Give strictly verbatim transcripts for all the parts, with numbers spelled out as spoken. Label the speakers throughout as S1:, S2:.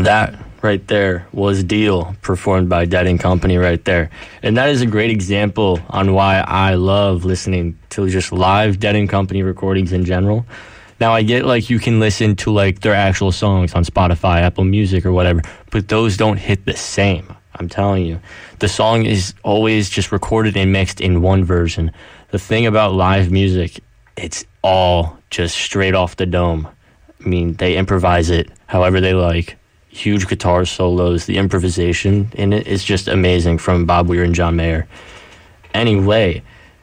S1: That right there was Deal, performed by Dead and Company right there. And that is a great example on why I love listening to just live Dead and Company recordings in general. Now, I get, like, you can listen to, like, their actual songs on Spotify, Apple Music, or whatever, but those don't hit the same. I'm telling you. The song is always just recorded and mixed in one version. The thing about live music, it's all just straight off the dome. I mean, they improvise it however they like. Huge guitar solos, the improvisation in it is just amazing from Bob Weir and John Mayer. Anyway,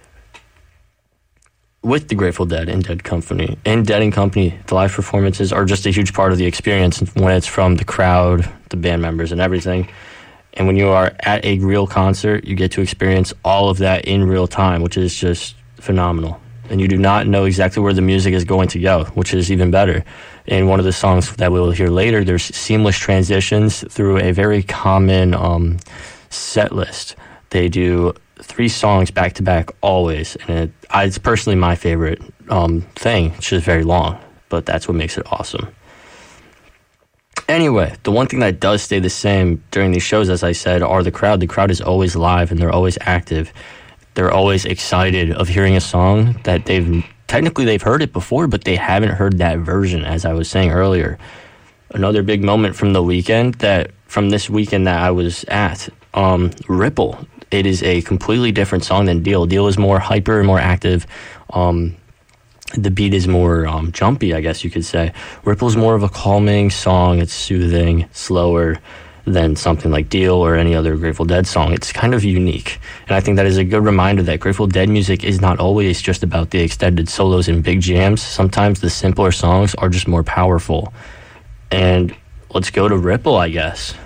S1: with the Grateful Dead and Dead Company, and Dead and Company, the live performances are just a huge part of the experience when it's from the crowd, the band members, and everything. And when you are at a real concert, you get to experience all of that in real time, which is just phenomenal. And you do not know exactly where the music is going to go, which is even better. In one of the songs that we'll hear later, there's seamless transitions through a very common um, set list. They do three songs back to back always, and it, I, it's personally my favorite um, thing. It's just very long, but that's what makes it awesome. Anyway, the one thing that does stay the same during these shows, as I said, are the crowd. The crowd is always live, and they're always active. They're always excited of hearing a song that they've technically they've heard it before, but they haven't heard that version, as I was saying earlier. Another big moment from the weekend that from this weekend that I was at, um, Ripple. It is a completely different song than Deal. Deal is more hyper and more active. Um, the beat is more um, jumpy, I guess you could say. Ripple's more of a calming song. It's soothing, slower than something like Deal or any other Grateful Dead song. It's kind of unique. And I think that is a good reminder that Grateful Dead music is not always just about the extended solos and big jams. Sometimes the simpler songs are just more powerful. And let's go to Ripple, I guess.